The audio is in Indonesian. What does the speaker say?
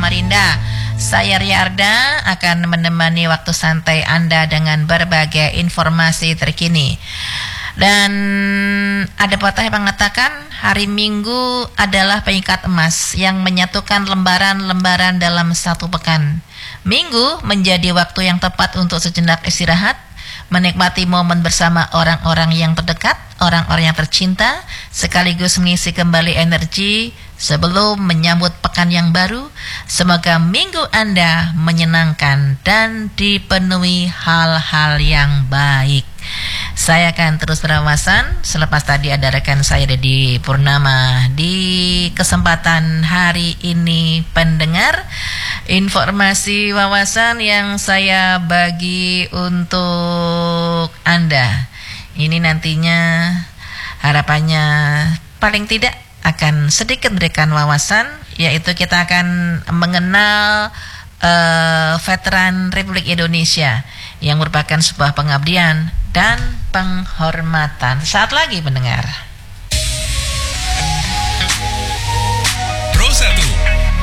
Samarinda. Saya Ria Arda akan menemani waktu santai Anda dengan berbagai informasi terkini. Dan ada pepatah yang mengatakan hari Minggu adalah pengikat emas yang menyatukan lembaran-lembaran dalam satu pekan. Minggu menjadi waktu yang tepat untuk sejenak istirahat, menikmati momen bersama orang-orang yang terdekat, orang-orang yang tercinta, sekaligus mengisi kembali energi sebelum menyambut pekan yang baru. Semoga minggu Anda menyenangkan dan dipenuhi hal-hal yang baik. Saya akan terus berwawasan selepas tadi ada rekan saya Dedi Purnama. Di kesempatan hari ini pendengar, informasi wawasan yang saya bagi untuk Anda ini nantinya harapannya paling tidak akan sedikit memberikan wawasan, yaitu kita akan mengenal veteran Republik Indonesia yang merupakan sebuah pengabdian dan penghormatan. Saat lagi pendengar.